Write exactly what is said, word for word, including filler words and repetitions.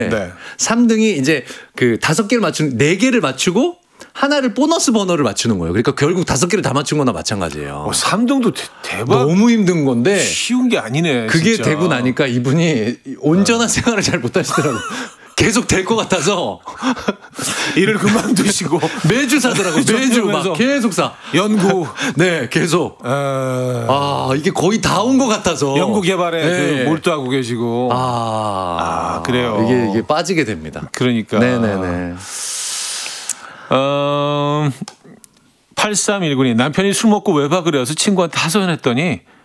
네. 삼 등이 이제 그 다섯 개를 맞추는 네 개를 맞추고 하나를 보너스 번호를 맞추는 거예요. 그러니까 결국 다섯 개를 다 맞춘 거나 마찬가지예요. 어, 삼 등도 대, 대박. 너무 힘든 건데 쉬운 게 아니네. 그게 진짜. 되고 나니까 이분이 온전한 네. 생활을 잘 못하시더라고요. 계속 될 것 같아서 일을 그만두시고 매주 사더라고요. 매주 막 계속 사. 연구. 네, 계속. 어... 아, 이게 거의 다 온 것 같아서. 연구 개발에 네. 그 몰두하고 계시고. 아, 아, 그래요. 이게 이게 빠지게 됩니다. 그러니까. 네네네. 어, 팔삼일구 님 남편이 술 먹고 외박을 해서 친구한테 하소연했더니